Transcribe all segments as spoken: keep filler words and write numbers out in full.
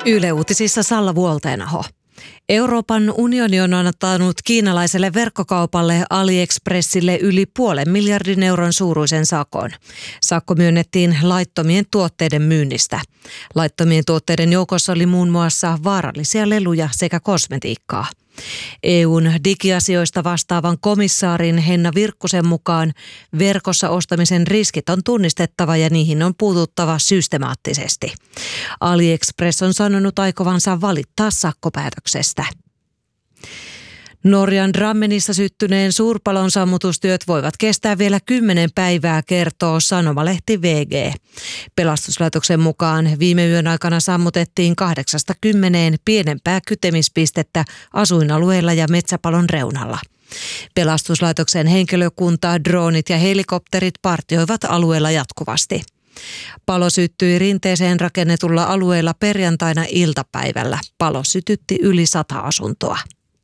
Yle Uutisissa Salla Vuolteenaho. Euroopan unioni on antanut kiinalaiselle verkkokaupalle AliExpressille yli puolen miljardin euron suuruisen sakon. Sakko myönnettiin laittomien tuotteiden myynnistä. Laittomien tuotteiden joukossa oli muun muassa vaarallisia leluja sekä kosmetiikkaa. E U:n digiasioista vastaavan komissaarin Henna Virkkusen mukaan verkossa ostamisen riskit on tunnistettava ja niihin on puututtava systemaattisesti. AliExpress on sanonut aikovansa valittaa sakkopäätöksestä. Norjan Drammenissa syttyneen suurpalon sammutustyöt voivat kestää vielä kymmenen päivää, kertoo sanomalehti V G. Pelastuslaitoksen mukaan viime yön aikana sammutettiin kahdeksasta kymmeneen pienempää kytemispistettä asuinalueilla ja metsäpalon reunalla. Pelastuslaitoksen henkilökunta, droonit ja helikopterit partioivat alueella jatkuvasti. Palo syttyi rinteeseen rakennetulla alueella perjantaina iltapäivällä. Palo sytytti yli sata asuntoa.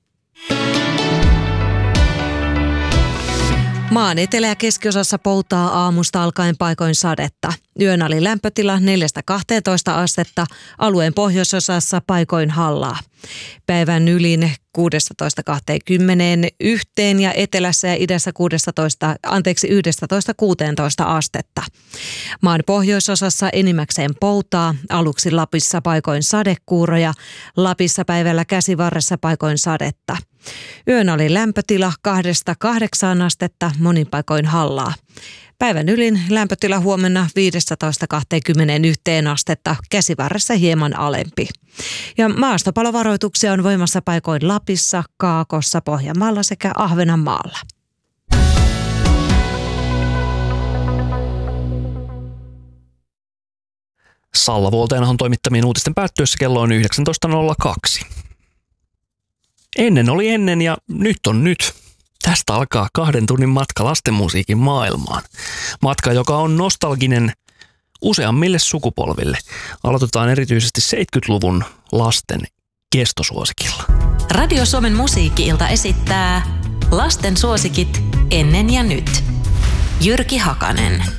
Maan etelä- ja keskiosassa poutaa aamusta alkaen paikoin sadetta. Yön ali lämpötila neljästä kahteentoista astetta, alueen pohjoisosassa paikoin hallaa. Päivän ylin kuudestatoista kahteenkymmeneen yhteen ja etelässä ja idässä kuusitoista, anteeksi, yhdestätoista kuuteentoista astetta. Maan pohjoisosassa enimmäkseen poutaa, aluksi Lapissa paikoin sadekuuroja, Lapissa päivällä Käsivarressa paikoin sadetta. Yön oli lämpötila kahdesta kahdeksaan astetta, monin paikoin hallaa. Päivän ylin lämpötila huomenna viidestätoista kahteenkymmeneenyhteen astetta, Käsivarressa hieman alempi. Ja maastopalovaroituksia on voimassa paikoin Lapissa, Kaakossa, Pohjanmaalla sekä Ahvenanmaalla. Salla Vuolteenahon toimittamien uutisten päättyessä kello on yhdeksäntoista nolla kaksi. Ennen oli ennen ja nyt on nyt. Tästä alkaa kahden tunnin matka lastenmusiikin maailmaan. Matka, joka on nostalginen useammille sukupolville. Aloitetaan erityisesti seitsemänkymmentäluvun lasten kestosuosikilla. Radio Suomen musiikki-ilta esittää lasten suosikit ennen ja nyt. Jyrki Hakanen.